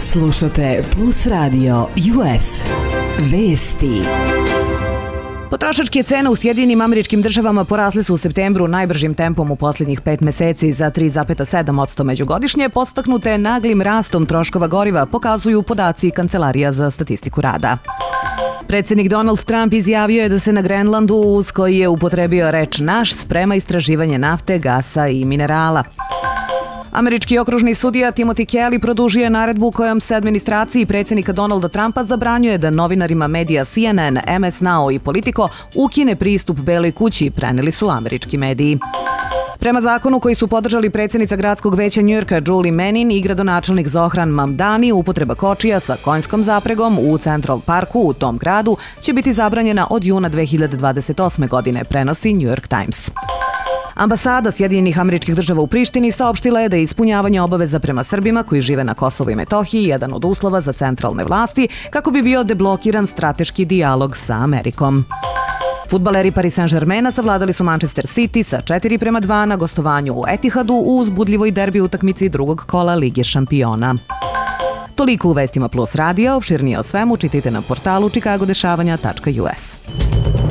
Slušate Plus Radio US. Vesti. Potrošačke cene u Sjedinjenim Američkim Državama porasle su u septembru najbržim tempom u posljednjih 5 meseci za 3,7% međugodišnje, podstaknute naglim rastom troškova goriva, pokazuju podaci Kancelarija za statistiku rada. Predsjednik Donald Trump izjavio je da se na Grenlandu, uz koji je upotrebio reč naš, sprema istraživanje nafte, gasa i minerala. Američki okružni sudija Timothy Kelly produžio je naredbu kojom se administraciji predsjednika Donalda Trumpa zabranjuje da novinarima medija CNN, MS Now i Politico ukine pristup Beloj kući, preneli su američki mediji. Prema zakonu koji su podržali predsjednica gradskog veća Njujorka Julie Menin i gradonačelnik Zohran Mamdani, upotreba kočija sa konjskom zapregom u Central Parku u tom gradu će biti zabranjena od juna 2028. godine, prenosi New York Times. Ambasada Sjedinjenih Američkih Država u Prištini saopštila je da je ispunjavanje obaveza prema Srbima koji žive na Kosovu i Metohiji jedan od uslova za centralne vlasti kako bi bio deblokiran strateški dijalog sa Amerikom. Fudbaleri Paris Saint-Germaina savladali su Manchester City sa 4:2 na gostovanju u Etihadu u uzbudljivoj derbi utakmici drugog kola Lige šampiona. Toliko u Vestima Plus Radio, opširnije o svemu čitajte na portalu chicagodešavanja.us.